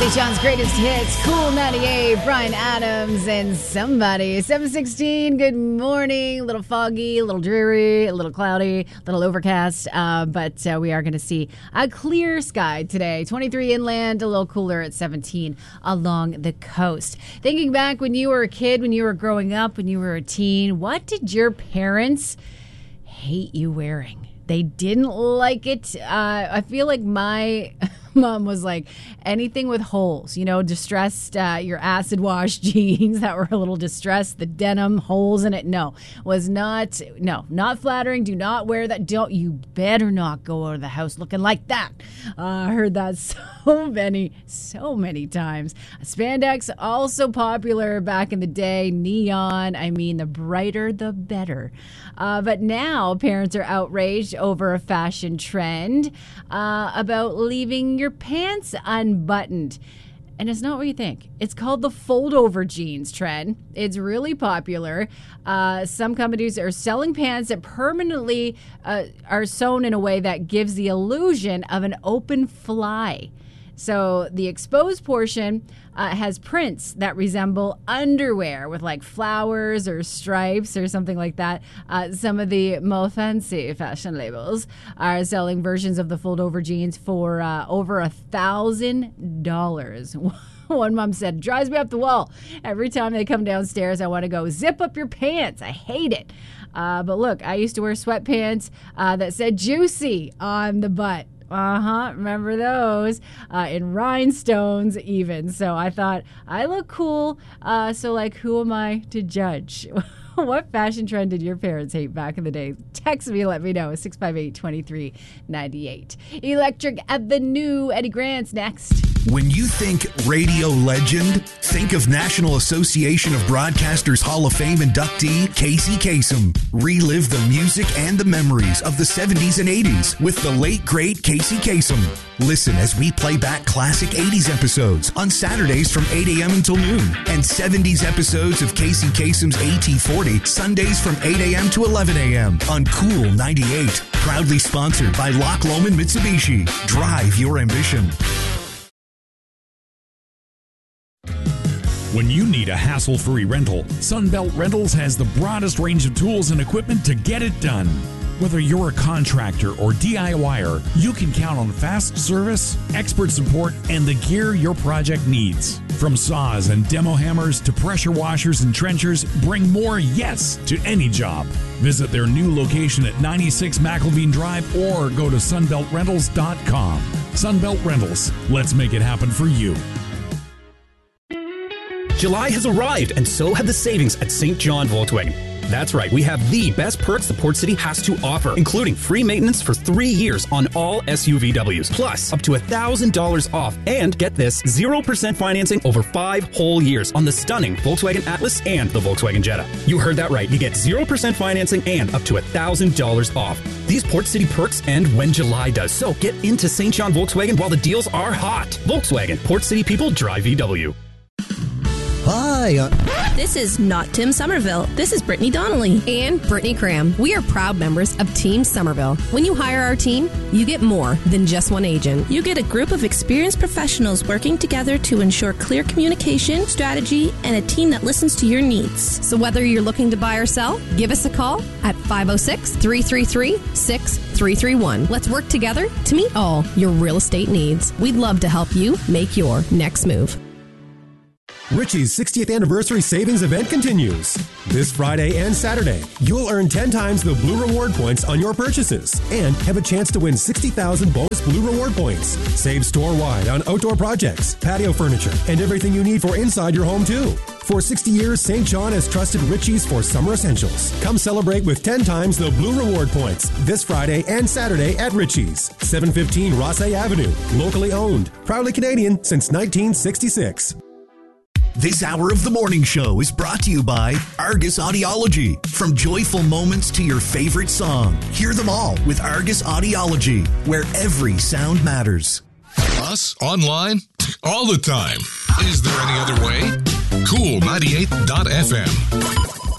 St. John's greatest hits, Cool 98, Bryan Adams and Somebody. 7:16, good morning. A little foggy, a little dreary, a little cloudy, a little overcast, but we are going to see a clear sky today. 23 inland, a little cooler at 17 along the coast. Thinking back when you were a kid, when you were growing up, when you were a teen, what did your parents hate you wearing? They didn't like it. I feel like my mom was like, anything with holes, distressed, your acid wash jeans that were a little distressed, the denim, holes in it. No, not flattering. Do not wear that. You better not go out of the house looking like that. I heard that so many times. Spandex, also popular back in the day. Neon, the brighter, the better. But now parents are outraged over a fashion trend about leaving your pants unbuttoned. And it's not what you think. It's called the fold-over jeans trend. It's really popular. Some companies are selling pants that permanently are sewn in a way that gives the illusion of an open fly. So the exposed portion has prints that resemble underwear with like flowers or stripes or something like that. Some of the more fancy fashion labels are selling versions of the fold-over jeans for over $1,000. One mom said, it drives me up the wall. Every time they come downstairs, I want to go, zip up your pants. I hate it. But look, I used to wear sweatpants that said juicy on the butt. Remember those? In rhinestones even. So I thought, I look cool. So who am I to judge? What fashion trend did your parents hate back in the day? Text me, let me know. 658-2398. Electric Avenue, Eddie Grant's next. When you think radio legend, think of National Association of Broadcasters Hall of Fame inductee Casey Kasem. Relive the music and the memories of the 70s and 80s with the late, great Casey Kasem. Listen as we play back classic 80s episodes on Saturdays from 8 a.m. until noon and 70s episodes of Casey Kasem's AT40 Sundays from 8 a.m. to 11 a.m. on Cool 98. Proudly sponsored by Loch Lomond Mitsubishi. Drive your ambition. When you need a hassle-free rental, Sunbelt Rentals has the broadest range of tools and equipment to get it done. Whether you're a contractor or DIYer, you can count on fast service, expert support, and the gear your project needs. From saws and demo hammers to pressure washers and trenchers, bring more yes to any job. Visit their new location at 96 McElveen Drive or go to sunbeltrentals.com. Sunbelt Rentals. Let's make it happen for you. July has arrived, and so have the savings at St. John Volkswagen. That's right, we have the best perks the Port City has to offer, including free maintenance for 3 years on all SUVWs, plus up to $1,000 off, and get this, 0% financing over 5 whole years on the stunning Volkswagen Atlas and the Volkswagen Jetta. You heard that right, you get 0% financing and up to $1,000 off. These Port City perks end when July does, so get into St. John Volkswagen while the deals are hot. Volkswagen, Port City people drive VW. Hi. This is not Tim Somerville. This is Brittany Donnelly. And Brittany Cram. We are proud members of Team Somerville. When you hire our team, you get more than just one agent. You get a group of experienced professionals working together to ensure clear communication, strategy, and a team that listens to your needs. So whether you're looking to buy or sell, give us a call at 506-333-6331. Let's work together to meet all your real estate needs. We'd love to help you make your next move. Richie's 60th anniversary savings event continues. This Friday and Saturday, you'll earn 10 times the Blue Reward points on your purchases and have a chance to win 60,000 bonus Blue Reward points. Save store-wide on outdoor projects, patio furniture, and everything you need for inside your home, too. For 60 years, St. John has trusted Richie's for summer essentials. Come celebrate with 10 times the Blue Reward points this Friday and Saturday at Richie's, 715 Rossay Avenue. Locally owned, proudly Canadian since 1966. This hour of the morning show is brought to you by Argus Audiology. From joyful moments to your favorite song, hear them all with Argus Audiology, where every sound matters. Us online all the time. Is there any other way? Cool 98.fm.